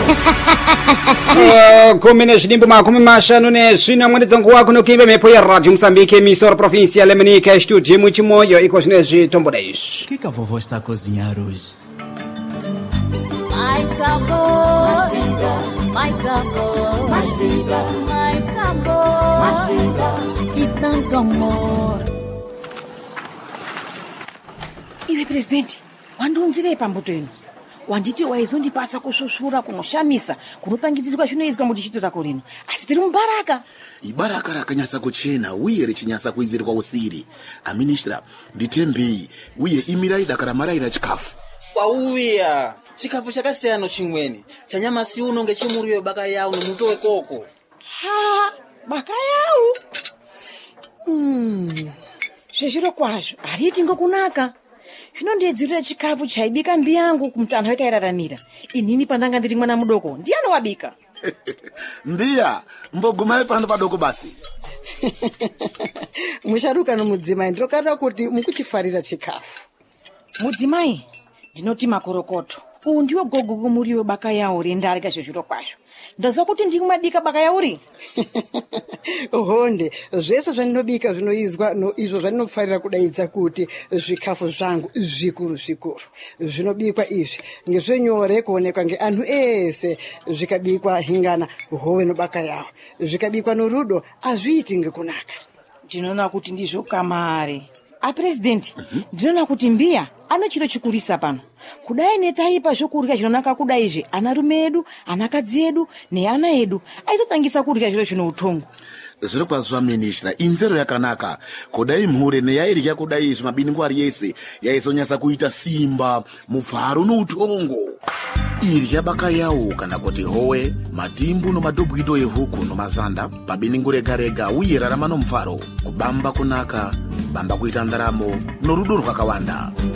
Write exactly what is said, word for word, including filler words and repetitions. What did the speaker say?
kumi nezvidimbu makumi mashanu nezvina mwedzi nguva kunokuimba mhepo yeradio Moçambique, emissora provincial emanika estúdio muchimoyo iko zvinezvi tomboda izvi. O que que a vovó está a cozinhar hoje? Mais sabor, mais vida, mais sabor, mais vida, mais sabor, mais vida e tanto amor. Iwe presidente, wandiunzirei pambuto ino? Wanditi waizondipasa kushushura kunoshamisa kunopangidzirwa zvinoizwa mudichitira korino, asi tiri mubaraka. Ibaraka rakanyasa kuchena uye richinyasa kuizirwa usiri. Aministra nditembei uye imirai dakara maraira chikafu. Wauya chikafu chakasiyana chimweni chanyamasi uno ngechimuriyo baka yawo nomuto wekoko. Ha, baka yawo. Mm. Zvezviro kwazvo hariti ngokunaka. Zvinondiedzurira chikafu chaibika mbi yangu kumutano wetairaramira. Inini pandanga ndiri mwana mudoko ndiani wabika? Mbiya mbogumai pano padoko basi. Musharuka nomudzimai ndinokarira kuti mukuchifarira chikafu. Mudzimai ndinoti makorokoto. Uyu ndiwo gogo kumuriwo baka yawo rendarika zvezviro kwazvo. Ndoziva kuti ndikumabika baka yauri? Honde, zvese zvandinobika zvinoizwa no izvo zvandinofarira kudaidza kuti zvikafu zvangu zvikuru zvikuru. Zvinobikwa izvi ngezvenyore kuonekwa ngeanhu ese, zvikabikwa hingana hove nobaka yawo. Zvikabikwa norudo azviiti ngekunaka. Ndinoona kuti ndizvo kamare. A president, ndinoona kuti mbiya ano chiro chikurisa pano. Kudai netaipa zvokurya zvinonaka kudai izvi anarume edu, anakadzi edu neana edu aizotangisa kurya zviro zvino utongo. Zviro kwazva ministra, inzero yakanaka. Kudai mhure neyairya kudai izvi mabiningwari yese yaizonyasa kuita simba, muvharo noutongo. Irya baka yawo kana kuti howe, matimbu nomadhobwido ehuku nomazanda, pabiningwa rega rega uye rarama nomufaro, kubamba kunaka, bamba kuita ndaramo norudo rwakawanda.